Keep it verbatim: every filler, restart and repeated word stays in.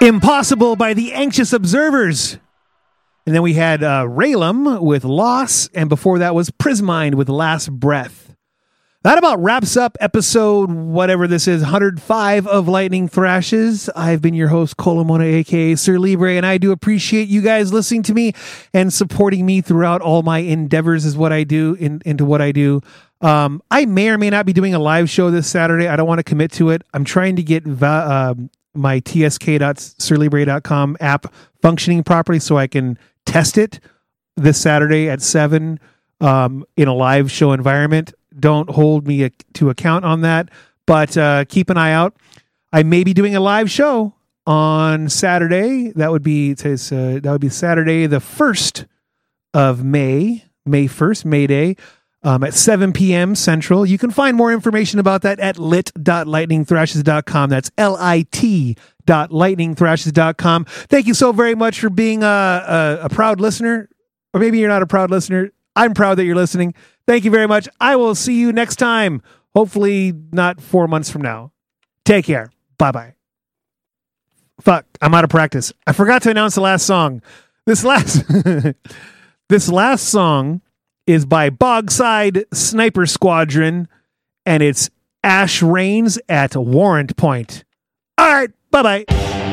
Impossible by the Anxious Observers. And then we had uh, Raylam with Loss, and before that was Prismind with Last Breath. That about wraps up episode, whatever this is, one hundred five of Lightning Thrashes. I've been your host, Colomona, a k a. Sir Libre, and I do appreciate you guys listening to me and supporting me throughout all my endeavors is what I do, in, into what I do. Um, I may or may not be doing a live show this Saturday. I don't want to commit to it. I'm trying to get va- uh, my t s k dot sir libre dot com app functioning properly so I can test it this Saturday at seven um, in a live show environment. Don't hold me a, to account on that, but uh, keep an eye out. I may be doing a live show on Saturday. That would be it says, uh, that would be Saturday, the first of May, May first, May Day, um, at seven p.m. Central. You can find more information about that at lit dot lightning thrashes dot com. That's L I T dot lightning thrashes dot com. Thank you so very much for being a, a, a proud listener, or maybe you're not a proud listener. I'm proud that you're listening. Thank you very much. I will see you next time. Hopefully not four months from now. Take care. Bye-bye. Fuck, I'm out of practice. I forgot to announce the last song. This last this last song is by Bogside Sniper Squadron, and it's Ash Reigns at Warrant Point. All right, bye-bye.